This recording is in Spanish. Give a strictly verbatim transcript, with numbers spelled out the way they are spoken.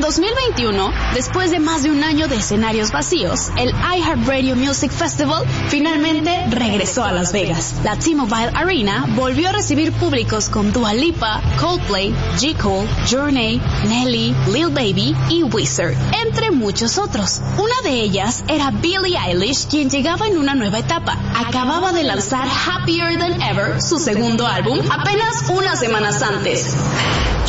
dos mil veintiuno, después de más de un año de escenarios vacíos, el iHeartRadio Music Festival finalmente regresó a Las Vegas. La T-Mobile Arena volvió a recibir públicos con Dua Lipa, Coldplay, J. Cole, Journey, Nelly, Lil Baby y Weezer, entre muchos otros. Una de ellas era Billie Eilish, quien llegaba en una nueva etapa. Acababa de lanzar Happier Than Ever, su segundo álbum, apenas unas semanas antes.